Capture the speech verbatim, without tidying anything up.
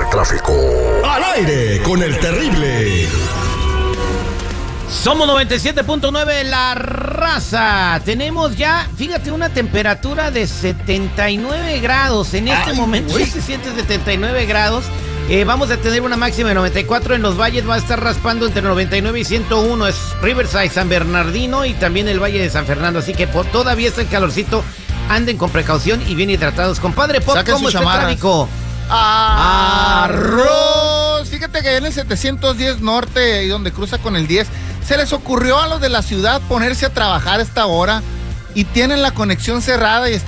tráfico. Al aire con el terrible. Somos noventa y siete punto nueve La Raza. Tenemos ya, fíjate, una temperatura de setenta y nueve grados. En este Ay, momento ya se siente setenta y nueve grados. Eh, vamos a tener una máxima de noventa y cuatro. En los valles va a estar raspando entre noventa y nueve y ciento uno. Es Riverside, San Bernardino y también el Valle de San Fernando. Así que por, todavía está el calorcito. Anden con precaución y bien hidratados. Compadre Pop, Saquen ¿cómo está el chamarras. tráfico? Arroz. Fíjate que en el setecientos diez norte, y donde cruza con el diez, se les ocurrió a los de la ciudad ponerse a trabajar a esta hora y tienen la conexión cerrada y